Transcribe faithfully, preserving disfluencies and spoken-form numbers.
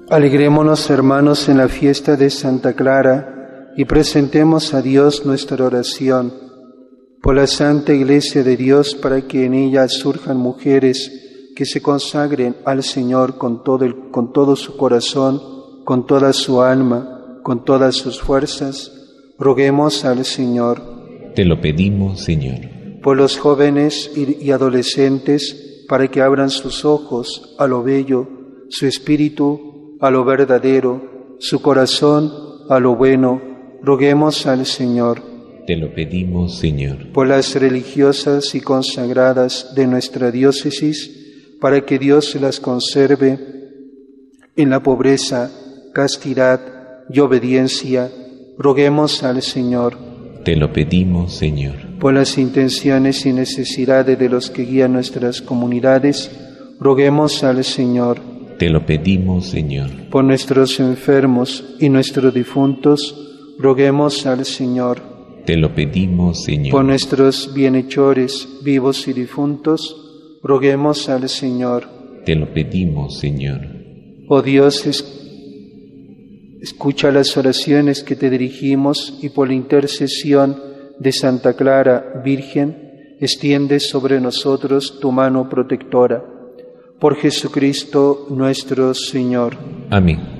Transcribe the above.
Alegrémonos, hermanos, en la fiesta de Santa Clara y presentemos a Dios nuestra oración por la Santa Iglesia de Dios, para que en ella surjan mujeres que se consagren al Señor con todo, el, con todo su corazón, con toda su alma, con todas sus fuerzas. Roguemos al Señor. Te lo pedimos, Señor. Por los jóvenes y, y adolescentes, para que abran sus ojos a lo bello, su espíritu a lo verdadero, su corazón a lo bueno. Roguemos al Señor. Te lo pedimos, Señor. Por las religiosas y consagradas de nuestra diócesis, para que Dios las conserve en la pobreza, castidad y obediencia. Roguemos al Señor. Te lo pedimos, Señor. Por las intenciones y necesidades de los que guían nuestras comunidades, roguemos al Señor. Te lo pedimos, Señor. Por nuestros enfermos y nuestros difuntos, roguemos al Señor. Te lo pedimos, Señor. Por nuestros bienhechores, vivos y difuntos, roguemos al Señor. Te lo pedimos, Señor. Oh Dios, es, escucha las oraciones que te dirigimos y por la intercesión de Santa Clara, Virgen, extiende sobre nosotros tu mano protectora. Por Jesucristo nuestro Señor. Amén.